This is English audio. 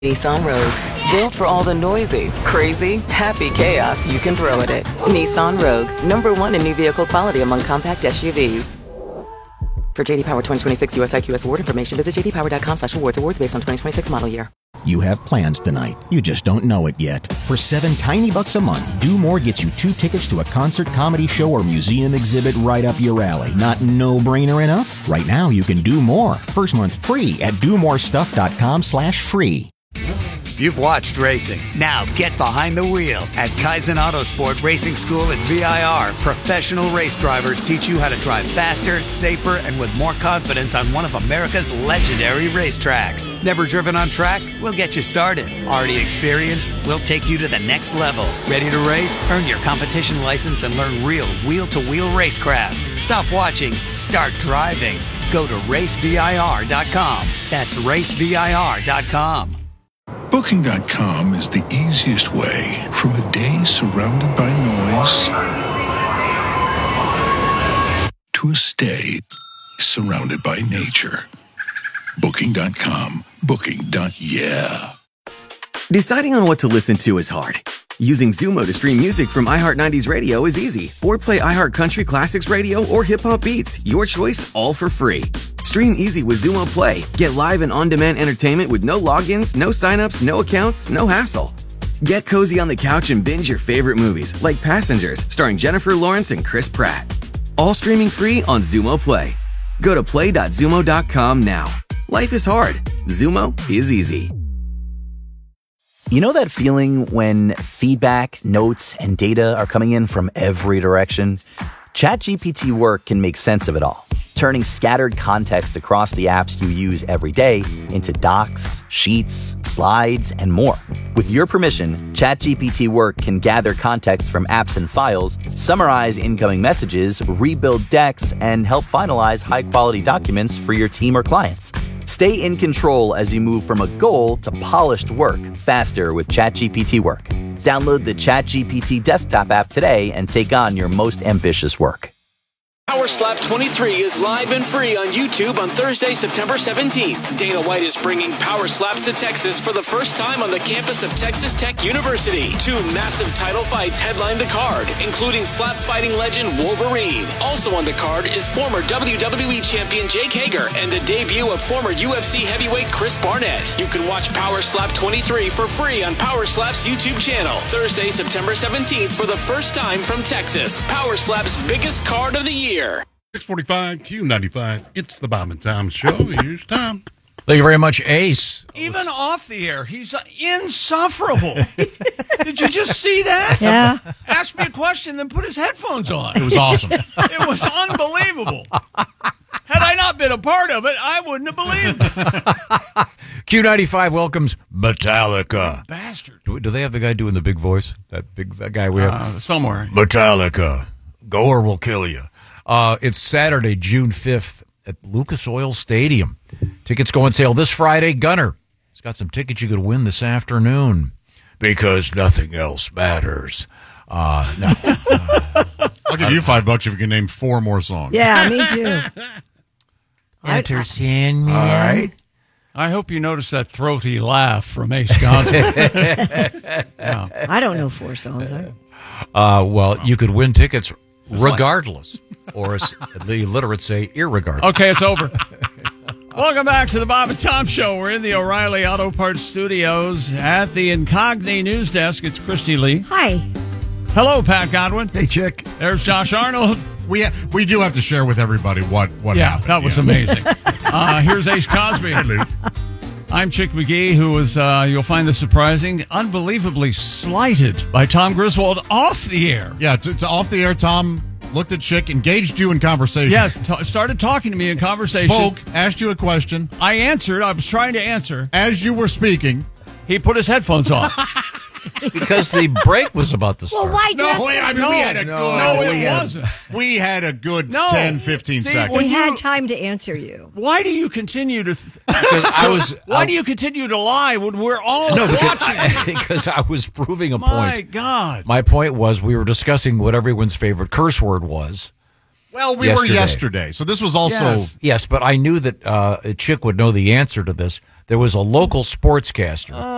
Nissan Rogue. Built for all the noisy, crazy, happy chaos you can throw at it. Nissan Rogue. #1 in new vehicle quality among compact SUVs. For JD Power 2026 US IQS award information, visit jdpower.com/awards. Awards based on 2026 model year. You have plans tonight. You just don't know it yet. For $7 tiny bucks a month, Do More gets you 2 tickets to a concert, comedy show, or museum exhibit right up your alley. Not no-brainer enough? Right now, you can do more. First month free at domorestuff.com/free. You've watched racing. Now get behind the wheel. At Kaizen Autosport Racing School at VIR, professional race drivers teach you how to drive faster, safer, and with more confidence on one of America's legendary racetracks. Never driven on track? We'll get you started. Already experienced? We'll take you to the next level. Ready to race? Earn your competition license and learn real wheel-to-wheel racecraft. Stop watching. Start driving. Go to racevir.com. That's racevir.com. Booking.com is the easiest way from a day surrounded by noise to a stay surrounded by nature. Booking.com. Booking.yeah. Deciding on what to listen to is hard. Using Zumo to stream music from iHeart 90s Radio is easy. Or play iHeart Country Classics Radio or Hip Hop Beats. Your choice, all for free. Stream easy with Zumo Play. Get live and on-demand entertainment with no logins, no signups, no accounts, no hassle. Get cozy on the couch and binge your favorite movies, like Passengers, starring Jennifer Lawrence and Chris Pratt. All streaming free on Zumo Play. Go to play.zumo.com now. Life is hard. Zumo is easy. You know that feeling when feedback, notes, and data are coming in from every direction? ChatGPT Work can make sense of it all, turning scattered context across the apps you use every day into docs, sheets, slides, and more. With your permission, ChatGPT Work can gather context from apps and files, summarize incoming messages, rebuild decks, and help finalize high-quality documents for your team or clients. Stay in control as you move from a goal to polished work faster with ChatGPT Work. Download the ChatGPT desktop app today and take on your most ambitious work. Power Slap 23 is live and free on YouTube on Thursday, September 17th. Dana White is bringing Power Slaps to Texas for the first time on the campus of Texas Tech University. 2 massive title fights headline the card, including slap fighting legend Wolverine. Also on the card is former WWE champion Jake Hager and the debut of former UFC heavyweight Chris Barnett. You can watch Power Slap 23 for free on Power Slap's YouTube channel. Thursday, September 17th for the first time from Texas. Power Slap's biggest card of the year. 645 Q95. It's the Bob and Tom Show. Here's Tom. Thank you very much, Ace. Even off the air, he's insufferable. Did you just see that? Yeah. Ask me a question, then put his headphones on. It was awesome. It was unbelievable. Had I not been a part of it, I wouldn't have believed it. Q95 welcomes Metallica. Bastard. Do they have the guy doing the big voice? That guy we have? Somewhere. Metallica. Go or we'll kill you. It's Saturday, June 5th at Lucas Oil Stadium. Tickets go on sale this Friday. Gunner, he's got some tickets you could win this afternoon because nothing else matters. No. I'll give you $5 if you can name 4 more songs. Yeah, me too. Enter Sandman. All right. I hope you notice that throaty laugh from Ace Gosling. Yeah. I don't know 4 songs. Well, you could win tickets regardless, or as the illiterates say, irregardless. Okay, it's over. Welcome back to the Bob and Tom Show. We're in the O'Reilly Auto Parts Studios at the Incogni News Desk. It's Christy Lee. Hi. Hello, Pat Godwin. Hey, Chick. There's Josh Arnold. We do have to share with everybody what happened. That was amazing. Here's Ace Cosby. I'm Chick McGee, who was, you'll find this surprising, unbelievably slighted by Tom Griswold off the air. Yeah, to off the air, Tom looked at Chick, engaged you in conversation. Yes, started talking to me in conversation. Spoke, asked you a question. I answered. I was trying to answer. As you were speaking, he put his headphones on. Because the break was about to start. Well, why just... we had a wasn't. We had a good 10, 15 seconds. We had time to answer you. Why do you continue to... Why do you continue to lie when we're all watching? Because I was proving a point. My God. My point was we were discussing what everyone's favorite curse word was. Well, we were yesterday, so this was also... Yes, but I knew that Chick would know the answer to this. There was a local sportscaster